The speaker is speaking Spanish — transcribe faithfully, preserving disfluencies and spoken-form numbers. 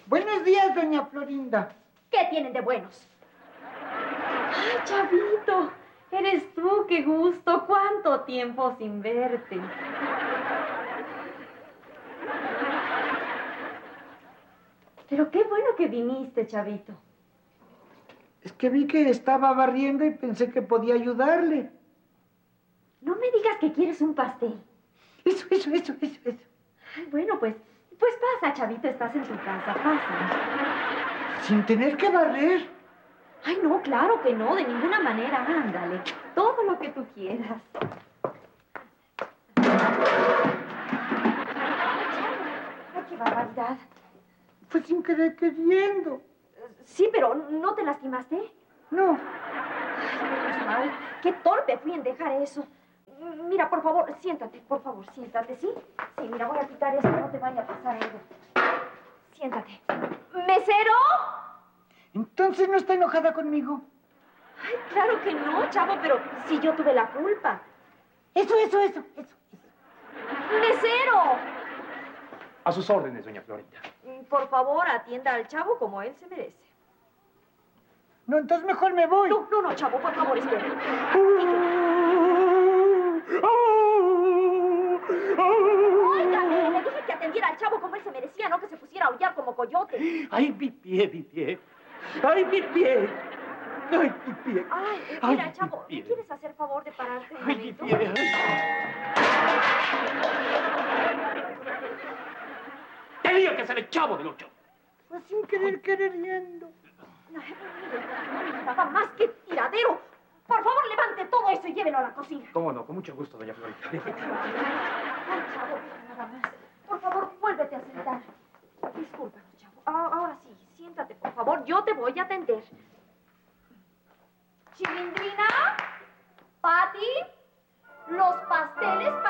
Buenos días, doña Florinda. ¿Qué tienen de buenos? Ay, Chavito, eres tú, qué gusto. ¿Cuánto tiempo sin verte? Pero qué bueno que viniste, Chavito. Es que vi que estaba barriendo y pensé que podía ayudarle. No me digas que quieres un pastel. Eso, eso, eso, eso, eso. Ay, bueno, pues, pues pasa, Chavito, estás en tu casa, pasa. Sin tener que barrer. Ay, no, claro que no, de ninguna manera. Ándale, todo lo que tú quieras. Ay, qué barbaridad. Fue sin querer queriendo. Sí, pero ¿no te lastimaste? No. Ay, menos mal. Qué torpe fui en dejar eso. Mira, por favor, siéntate, por favor, siéntate, ¿sí? Sí, mira, voy a quitar esto, no te vaya a pasar algo. Siéntate. ¡Mesero! Entonces no está enojada conmigo. Ay, claro que no, chavo, pero si yo tuve la culpa. Eso, eso, eso, eso. ¡Mesero! A sus órdenes, doña Florinda. Por favor, atienda al chavo como él se merece. No, entonces mejor me voy. No, no, no, chavo, por favor, espera. Óigame, le dije que atendiera al chavo como él se merecía, no que se pusiera a aullar como coyote. ¡Ay, mi pie, mi pie! ¡Ay, mi pie! ¡Ay, mi pie! Ay, Ay, mira, mi chavo, pie. ¿quieres hacer favor de pararte un ¡Ay, mi momento? pie! ¡Te digo que se el chavo del ocho! Fue sin querer queriendo. Ay, mire, nada más que tiradero. Por favor, levante todo eso y llévelo a la cocina. ¿Cómo no? Con mucho gusto, doña Florinda. Ay, chavo, nada más. Por favor, vuélvete a sentar. Discúlpanos, chavo. Ah, ahora sí, siéntate, por favor. Yo te voy a atender. Chilindrina, Pati, los pasteles